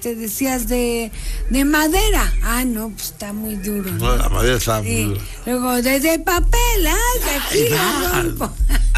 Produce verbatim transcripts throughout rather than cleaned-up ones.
Te decías de, de madera. Ah, no, pues está muy duro. No, la madera está muy Sí. dura. Luego, de, de papel, ah, de aquí Ay, la va. rompo.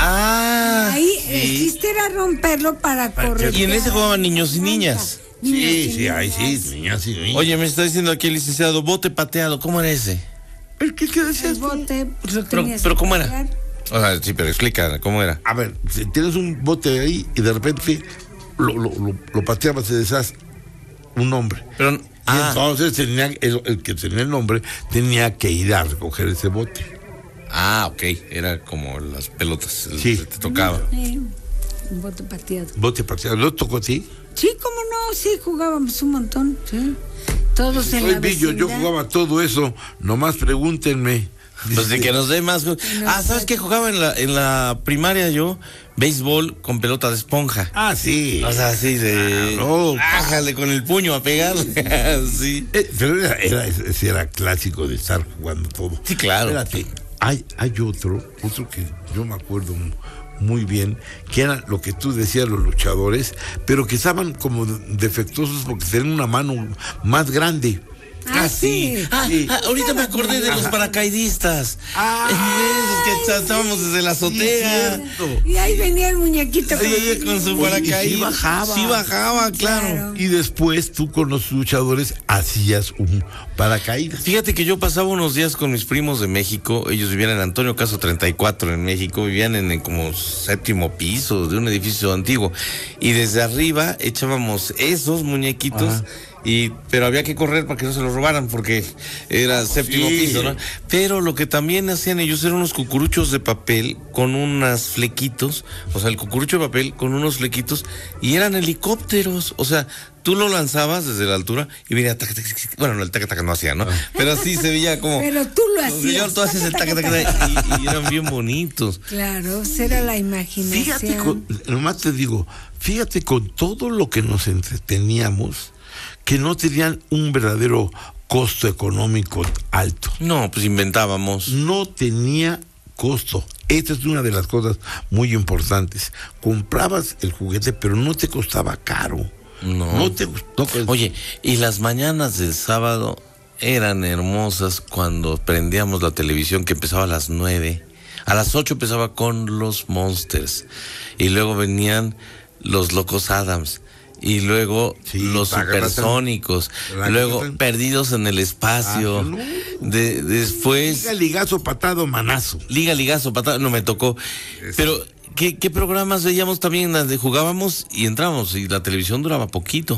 Ah, Ahí sí. el chiste era romperlo para correr. Y en ese jugaban niños y niñas. Sí, sí, ahí sí, niñas y niños. Oye, me está diciendo aquí el licenciado, bote pateado, ¿cómo era ese? ¿El qué, qué El decías? bote, pues lo Pero, tenías pero que ¿cómo era? pegar. O sea, sí, pero explica, ¿cómo era? A ver, si tienes un bote ahí y de repente lo, lo, lo, lo pateabas y decías un nombre. Pero, Y ah, entonces tenía, el, el que tenía el nombre tenía que ir a recoger ese bote. ah, ok, era como las pelotas, el Sí. que te tocaba. Sí, un bote pateado. Bote pateado. ¿Lo tocó a ti? Sí, cómo no, sí, jugábamos un montón, sí. Todos en Soy la Billo, yo vecindad. jugaba todo eso. Nomás pregúntenme. Pues de que nos dé más. nos Ah, ¿sabes dé- qué jugaba en la, en la primaria yo? Béisbol con pelota de esponja. Ah, sí. O sea, así de. Claro. Bájale con el puño a pegarle. Sí. Eh, pero era, era, ese era clásico de estar jugando todo. Sí, claro. Espérate, hay, hay otro, otro que yo me acuerdo mu- muy bien, que era lo que tú decías, los luchadores, pero que estaban como defectuosos porque tenían una mano más grande. Ah, sí. Ah, Sí. ah, ahorita me acordé de los paracaidistas. Ah. Esos que estábamos desde la azotea. Y ahí venía el muñequito. Sí, ella con su Oye, y paracaídas. sí bajaba. Sí bajaba, claro. Claro. Y después tú con los luchadores hacías un paracaídas. Fíjate que yo pasaba unos días con mis primos de México. Ellos vivían en Antonio Caso treinta y cuatro en México. Vivían en el como séptimo piso de un edificio antiguo. Y desde arriba echábamos esos muñequitos. Ajá. Y, pero había que correr para que no se los robaran porque era séptimo sí. piso, ¿no? Pero lo que también hacían ellos eran unos cucuruchos de papel con unas flequitos, o sea, el cucurucho de papel con unos flequitos y eran helicópteros, o sea, tú lo lanzabas desde la altura y venía taca, taca, taca, bueno, no, el taca taca no hacía, ¿no? Pero así se veía como Pero tú lo como señor, hacías. tú haces el taca taca, taca, y, y eran bien bonitos. Claro, esa era la imaginación. Fíjate, con, nomás te digo, fíjate con todo lo que nos entreteníamos, que no tenían un verdadero costo económico alto. No, pues inventábamos. No tenía costo. Esta es una de las cosas muy importantes. Comprabas el juguete, pero no te costaba caro. No. No te gustó. Oye, y las mañanas del sábado eran hermosas cuando prendíamos la televisión que empezaba a las nueve. A las ocho empezaba con los Monsters. Y luego venían los Locos Adams. Y luego Sí, los Tagaratan. Supersónicos. Tagaratan. Luego Perdidos en el Espacio. Ah, no. De, después Liga, ligazo, patado, manazo. Liga Ligazo, patada, no me tocó. Pero, ¿qué, qué programas veíamos también? Las de jugábamos y entrábamos. Y la televisión duraba poquito.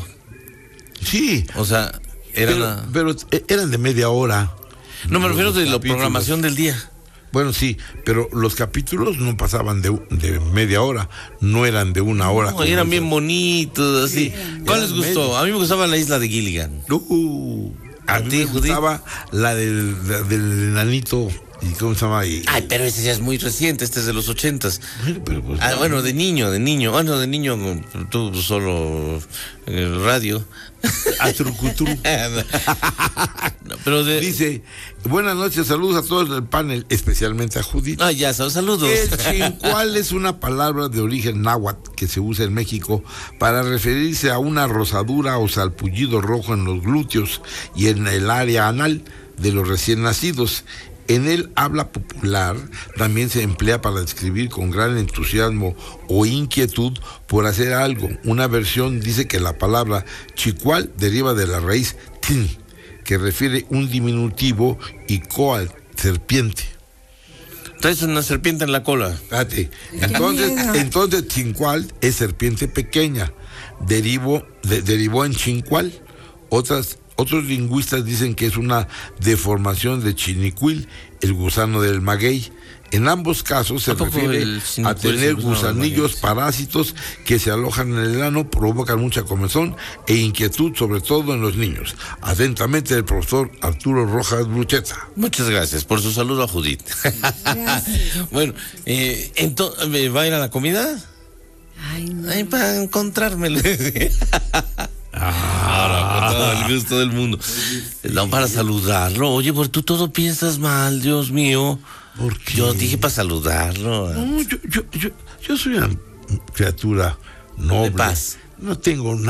Sí. O sea, era Pero, la... pero, eh, eran de media hora. No, me refiero Los de la capítulos. programación del día. Bueno, sí, pero los capítulos no pasaban de, de media hora, no eran de una hora. No, como eran esos. bien bonitos, así. ¿Cuál les eran gustó? medio. A mí me gustaba la isla de Gilligan. Uh, a, ¿A mí ti, me Judith? gustaba la del, la del enanito, ¿y cómo se llama? Y, Ay, pero ese ya es muy reciente, este es de los ochentas. bueno, pero pues, Ah, bueno, de niño, de niño. Bueno, de niño, tú solo en el radio. a trucutru. No, pero de... Dice, buenas noches, saludos a todos del panel, especialmente a Judith. Ah, ya, saludos. El chincual es una palabra de origen náhuatl que se usa en México para referirse a una rosadura o salpullido rojo en los glúteos y en el área anal de los recién nacidos. En el habla popular también se emplea para describir con gran entusiasmo o inquietud por hacer algo. Una versión dice que la palabra chicual deriva de la raíz tin, que refiere un diminutivo, y coal, serpiente. Traes una serpiente en la cola. Espérate. Entonces, miedo. entonces chincual es serpiente pequeña. Derivó, de- derivó en chincual. Otras, otros lingüistas dicen que es una deformación de chinicuil, el gusano del maguey. En ambos casos se ¿A poco refiere el chinicuil a es el tener gusano del gusanillos maguey? parásitos que se alojan en el ano, provocan mucha comezón e inquietud, sobre todo en los niños. Atentamente, el profesor Arturo Rojas Brucheta. Muchas gracias por su saludo a Judith. Gracias. Bueno, eh, entonces, ¿va a ir a la comida? Ay, no. Ay, para encontrármelo. Ahora, con todo el gusto del mundo. No, para saludarlo. Oye, pues tú todo piensas mal, Dios mío. ¿Por qué? Yo dije para saludarlo. No, yo, yo, yo, yo soy una criatura noble. De paz. No tengo nada.